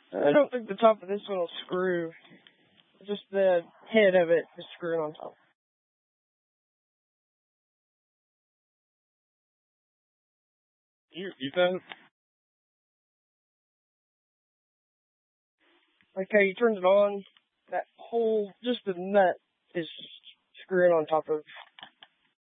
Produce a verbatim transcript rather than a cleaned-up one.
I don't think the top of this one will screw. Just the head of it is screwing on top. You, you think? Like how you turned it on, that whole, just the nut is screwing on top of